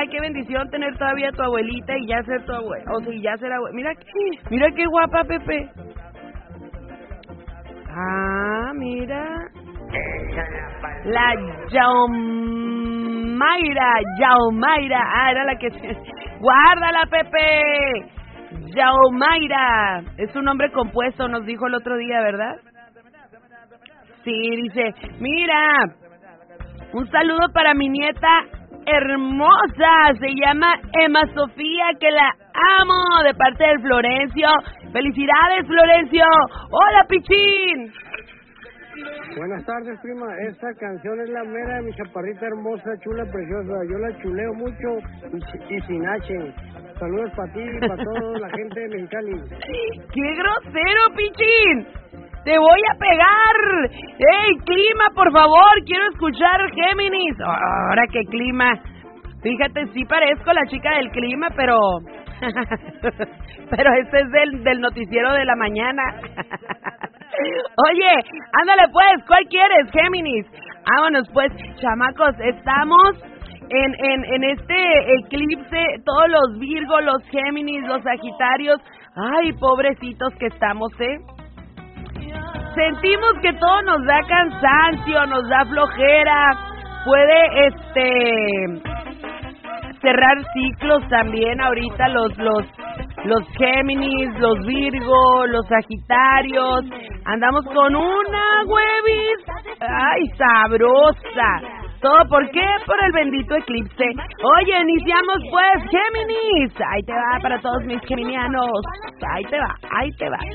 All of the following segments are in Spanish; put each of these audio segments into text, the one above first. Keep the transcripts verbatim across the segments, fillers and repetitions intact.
Ay, qué bendición tener todavía a tu abuelita y ya ser tu abuela. O sea, y ya ser abuela. Mira, mira qué guapa, Pepe. Ah, mira. La Yaumaira, Yaumaira. Ah, era la que... Guárdala, Pepe. Yaumaira. Es un nombre compuesto, nos dijo el otro día, ¿verdad? Sí, dice, mira, un saludo para mi nieta hermosa, se llama Emma Sofía, que la amo, de parte del Florencio. Felicidades, Florencio. Hola, Pichín. Buenas tardes, prima. Esta canción es la mera de mi chaparrita hermosa, chula, preciosa. Yo la chuleo mucho y, y sin H. Saludos para ti y para toda la gente de Mexicali. ¡Qué grosero, Pichín! ¡Te voy a pegar! ¡Ey, clima, por favor! Quiero escuchar Géminis. Ahora, ¿qué clima? Fíjate, sí parezco la chica del clima, pero... pero este es del, del noticiero de la mañana. Oye, ándale pues, ¿cuál quieres, Géminis? Vámonos pues, chamacos, estamos en, en, en este eclipse, todos los Virgos, los Géminis, los Sagitarios. Ay, pobrecitos que estamos, ¿eh? Sentimos que todo nos da cansancio, nos da flojera, puede este cerrar ciclos también ahorita los los los Géminis, los Virgo, los Sagitarios. Andamos con una huevis, ay, sabrosa. ¿Todo por qué? Por el bendito eclipse. Oye, iniciamos pues, Géminis. Ahí te va para todos mis geminianos. Ahí te va, ahí te va.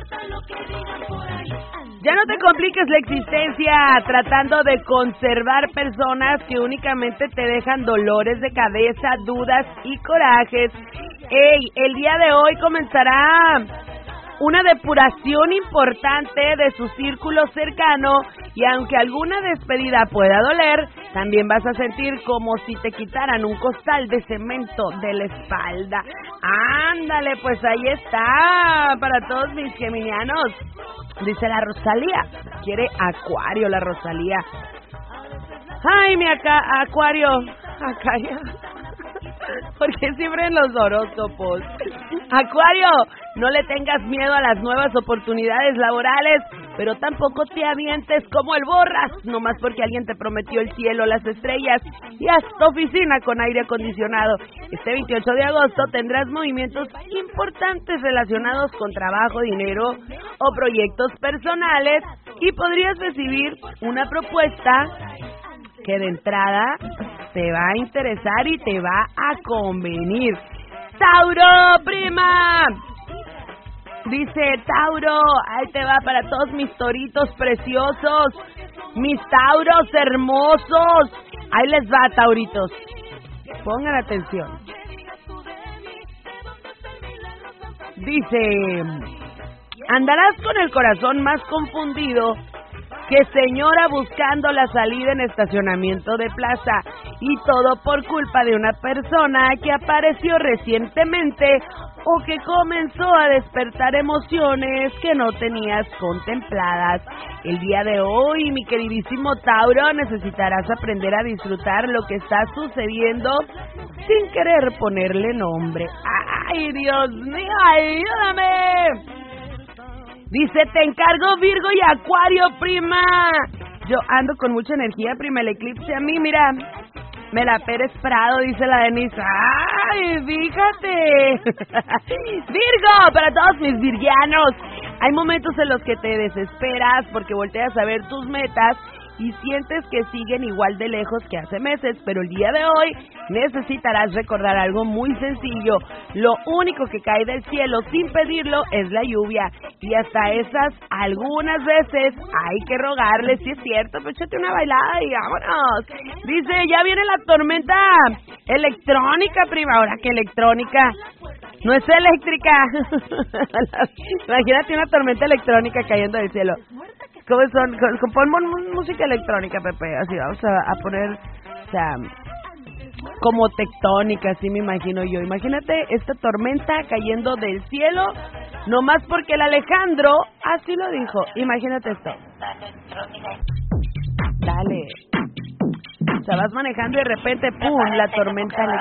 Ya no te compliques la existencia tratando de conservar personas que únicamente te dejan dolores de cabeza, dudas y corajes. Ey, el día de hoy comenzará una depuración importante de su círculo cercano y aunque alguna despedida pueda doler, también vas a sentir como si te quitaran un costal de cemento de la espalda. Ándale, pues ahí está, para todos mis geminianos. Dice la Rosalía, quiere Acuario la Rosalía. Ay, mi acá, Acuario, Acuario. ¿Por qué siempre en los horóscopos? Acuario, no le tengas miedo a las nuevas oportunidades laborales, pero tampoco te avientes como el borras, nomás porque alguien te prometió el cielo, las estrellas y hasta oficina con aire acondicionado. Este veintiocho de agosto tendrás movimientos importantes relacionados con trabajo, dinero o proyectos personales y podrías recibir una propuesta que de entrada te va a interesar y te va a convenir. ¡Tauro, prima! Dice Tauro, ahí te va para todos mis toritos preciosos, mis tauros hermosos. Ahí les va, tauritos. Pongan atención. Dice, andarás con el corazón más confundido que señora buscando la salida en estacionamiento de plaza, y todo por culpa de una persona que apareció recientemente o que comenzó a despertar emociones que no tenías contempladas. El día de hoy, mi queridísimo Tauro, necesitarás aprender a disfrutar lo que está sucediendo sin querer ponerle nombre. ¡Ay, Dios mío, ayúdame! Dice, te encargo Virgo y Acuario, prima. Yo ando con mucha energía, prima, el eclipse a mí, mira, me la Pérez Prado, dice la Denise. ¡Ay, fíjate! Virgo, para todos mis virgianos. Hay momentos en los que te desesperas porque volteas a ver tus metas y sientes que siguen igual de lejos que hace meses, pero el día de hoy necesitarás recordar algo muy sencillo. Lo único que cae del cielo sin pedirlo es la lluvia, y hasta esas algunas veces hay que rogarle, si es cierto, pues échate una bailada y vámonos. Dice, ya viene la tormenta electrónica, prima. Ahora que electrónica no es eléctrica. Imagínate una tormenta electrónica cayendo del cielo. ¿Cómo son? Pon música electrónica, Pepe. Así vamos a, a poner, o sea, como tectónica, así me imagino yo. Imagínate esta tormenta cayendo del cielo, nomás porque el Alejandro así lo dijo. Imagínate esto. Dale. O sea, vas manejando y de repente, ¡pum!, la tormenta electrónica.